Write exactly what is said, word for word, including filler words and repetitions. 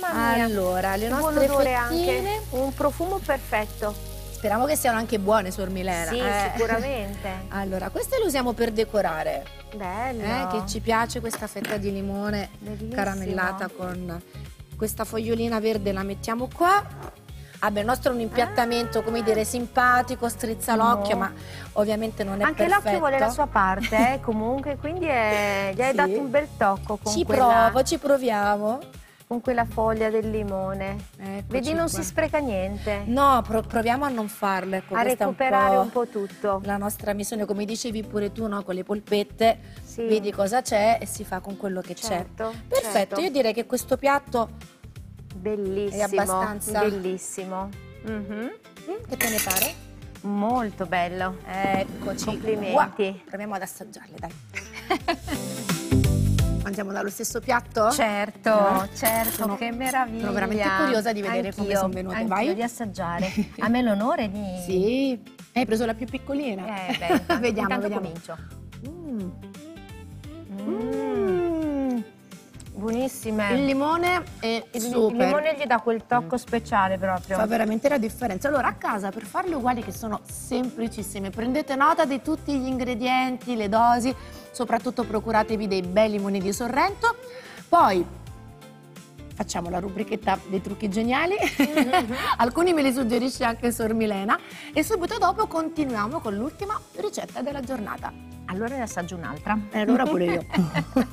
Mamma mia. Allora, le Che buon nostre odore fettine, anche. Un profumo perfetto. speriamo che siano anche buone, Sor Milena. Sì, eh. sicuramente. Allora, queste le usiamo per decorare. Bello. Eh, che ci piace questa fetta di limone Bellissimo. caramellata con questa fogliolina verde, la mettiamo qua. Vabbè, il nostro è un impiattamento, Ah. come dire, simpatico, strizza l'occhio, No. ma ovviamente non è Anche perfetto. l'occhio vuole la sua parte, eh, comunque, quindi è- gli hai Sì. dato un bel tocco con, Ci quella, provo, ci proviamo. con quella foglia del limone. Eccoci Vedi, non qua. si spreca niente. No, pro- proviamo a non farlo. Ecco, A questa è recuperare un un po' tutto. la nostra missione, come dicevi pure tu, no? Con le polpette, Sì. vedi cosa c'è e si fa con quello che Certo, c'è. Perfetto, certo. io direi che questo piatto, Bellissimo. È abbastanza- Bellissimo. Mhm. mm, che te ne pare? Molto bello. Eccoci. Complimenti. qua. Proviamo ad assaggiarle, dai. Mangiamo dallo stesso piatto? Certo, Eh? certo, Sono- che meraviglia. sono veramente curiosa di vedere come Anch'io, sono venute. anch'io Vai. di assaggiare. A me l'onore di... Sì. Hai preso la più piccolina? Eh, beh, intanto, vediamo, intanto vediamo. comincio. Mm. Mm. Mm. Buonissime. Il limone è Il, super. il limone gli dà quel tocco speciale proprio. Fa veramente la differenza. Allora, a casa, per farle uguali, che sono semplicissime, prendete nota di tutti gli ingredienti, le dosi, soprattutto procuratevi dei bei limoni di Sorrento. Poi facciamo la rubrichetta dei trucchi geniali, alcuni me li suggerisce anche Sor Milena, e subito dopo continuiamo con l'ultima ricetta della giornata. Allora ne assaggio un'altra. E allora pure io.